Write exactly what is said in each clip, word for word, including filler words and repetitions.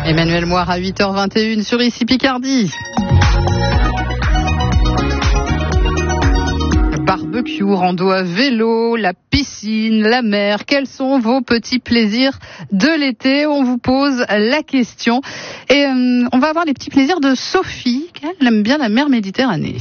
Emmanuel Moire à huit heures vingt et une sur Ici Picardie. Barbecue, rando à vélo, la piscine, la mer. Quels sont vos petits plaisirs de l'été? On vous pose la question. Et euh, on va avoir les petits plaisirs de Sophie. Elle aime bien la mer Méditerranée.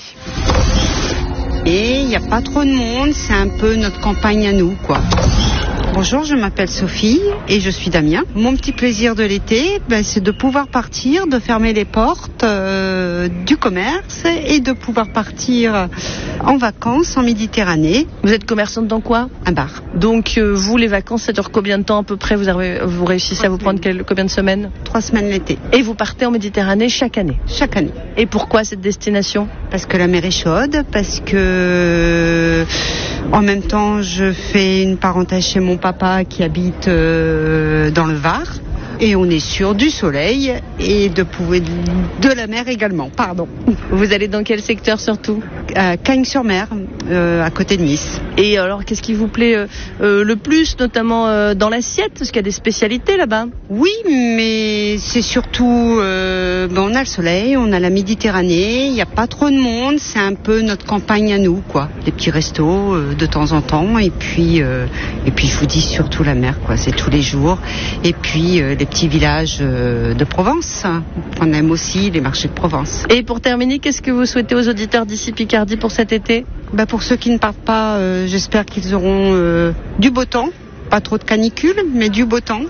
Et il n'y a pas trop de monde, c'est un peu notre campagne à nous, quoi. Bonjour, je m'appelle Sophie et je suis d'Amiens. Mon petit plaisir de l'été, ben, c'est de pouvoir partir, de fermer les portes euh, du commerce et de pouvoir partir en vacances en Méditerranée. Vous êtes commerçante dans quoi? Un bar. Donc euh, vous, les vacances, ça dure combien de temps à peu près? Vous, avez, vous réussissez Trois à vous prendre quel, combien de semaines? Trois semaines l'été. Et vous partez en Méditerranée chaque année? Chaque année. Et pourquoi cette destination? Parce que la mer est chaude, parce que en même temps je fais une parenthèse chez mon papa qui habite euh, dans le Var. Et on est sûr du soleil et de pouvoir de la mer également. Pardon. Vous allez dans quel secteur surtout? À Cagnes-sur-Mer, euh, à côté de Nice. Et alors, qu'est-ce qui vous plaît euh, euh, le plus, notamment euh, dans l'assiette? Parce qu'il y a des spécialités là-bas. Oui, mais c'est surtout, euh, ben on a le soleil, on a la Méditerranée, il n'y a pas trop de monde, c'est un peu notre campagne à nous, quoi. Des petits restos euh, de temps en temps, et puis, euh, et puis je vous dis surtout la mer, quoi. C'est tous les jours. Et puis euh, les petits villages euh, de Provence. On aime aussi les marchés de Provence. Et pour terminer, qu'est-ce que vous souhaitez aux auditeurs d'Ici Picardie pour cet été? Ben pour ceux qui ne partent pas, euh, j'espère qu'ils auront euh, du beau temps. Pas trop de canicule, mais du beau temps.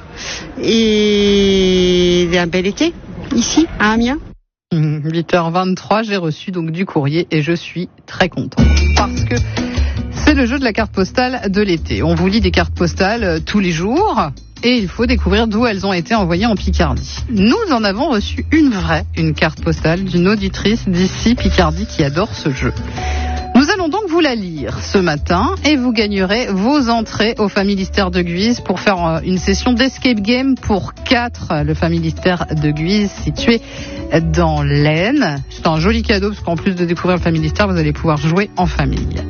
Et un bel été, ici, à Amiens. huit heures vingt-trois, j'ai reçu donc du courrier et je suis très contente. Parce que c'est le jeu de la carte postale de l'été. On vous lit des cartes postales tous les jours. Et il faut découvrir d'où elles ont été envoyées en Picardie. Nous en avons reçu une vraie, une carte postale d'une auditrice d'Ici Picardie qui adore ce jeu. Nous allons donc vous la lire ce matin et vous gagnerez vos entrées au Familistère de Guise pour faire une session d'escape game pour quatre. Le Familistère de Guise situé dans l'Aisne. C'est un joli cadeau parce qu'en plus de découvrir le Familistère, vous allez pouvoir jouer en famille.